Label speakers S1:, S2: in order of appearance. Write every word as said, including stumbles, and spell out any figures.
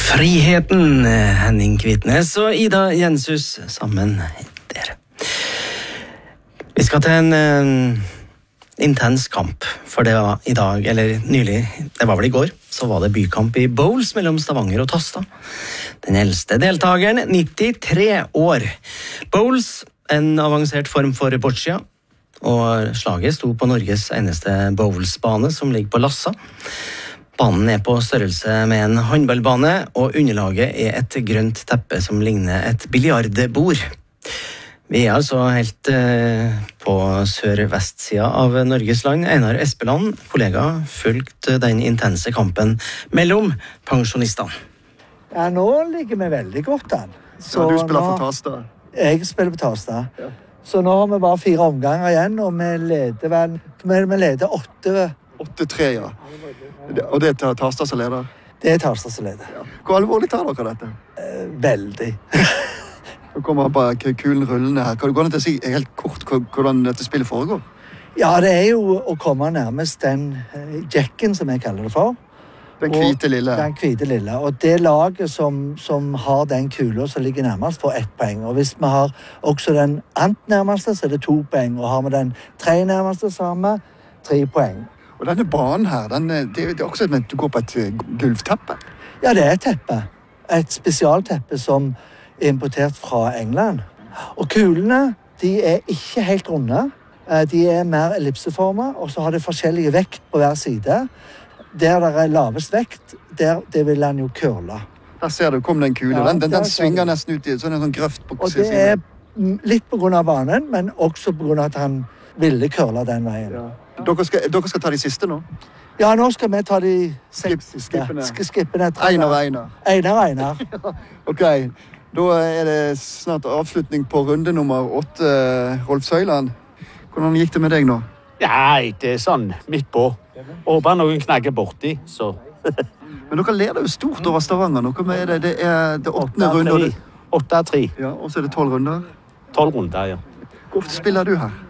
S1: Friheten, Henning Kvitnes og Ida Jenshus sammen der. Vi skal til en uh, intens kamp, for det var i dag, eller nylig, det var vel i går, så var det bykamp i bowls mellom Stavanger og Tasta. Den eldste deltageren, nittitre år. Bowls, en avansert form for boccia, og slaget sto på Norges eneste bowlsbane som ligger på Lassa. Banen er på størrelse med en håndballbane, og underlaget er et grønt teppe som ligner et biljardbord. Vi er altså helt eh, på sør-vest-siden av Norges land. Einar Espeland, kollega, fulgte den intense kampen mellom pensjonistene.
S2: Ja, nå ligger vi veldig godt an.
S3: Så ja, du spiller nå, for Tasta?
S2: Jeg spiller på Tasta.
S3: Ja.
S2: Så nå har vi bare fire omganger igjen, og vi leder vel, vi leder åtte.
S3: åtte tre, ja. Og det er Tasta som leder?
S2: Det er Tasta som leder.
S3: Ja. Hvor alvorlig tar dere dette?
S2: Eh, veldig.
S3: Nå kommer bare kulen rullende her. Kan du gå ned til å si helt kort hvordan dette spillet foregår?
S2: Ja, det er jo å komme nærmest den jekken som jeg kaller det for.
S3: Den hvite lille.
S2: Den hvite lille. Og det laget som, som har den kula som ligger nærmest, får ett poeng. Og hvis vi har også den ant nærmeste, så er det to poeng. Og har vi den tre nærmeste, så har vi tre poeng.
S3: Og denne banen her, den, det, det er også at du går på et gulvteppe?
S2: Ja, det er et teppe. Et spesialteppe som er importert fra England. Og kulene, de er ikke helt runde. De er mer ellipseformer, og så har de forskjellige vekt på hver side. Der det er lavest vekt, der det vil han jo curle.
S3: Der ser du, kom den kule.
S2: Ja,
S3: den den, den svinger nesten ut i sånn en sånn grøft på
S2: og det er litt på grunn av banen, men også på grunn av at han ville curle den veien.
S3: Ja. Dere, skal, dere skal ta de siste nå?
S2: Ja, nå skal vi ta de seks
S3: skippene.
S2: skippene.
S3: Einar og Einar.
S2: Einar og Einar.
S3: Ok, da er det snart avslutning på runde nummer åtte, Rolf Søyland. Hvordan gikk det med deg nå?
S4: Nei, det er sånn midt på. Håper noen knakker borti, så...
S3: Men dere leder jo stort over Stavanger nå. Hva er det? Det er det åttende runde.
S4: åtte tre.
S3: Ja, og så er det tolv runder?
S4: tolv runder, ja.
S3: Hvor ofte spiller du her?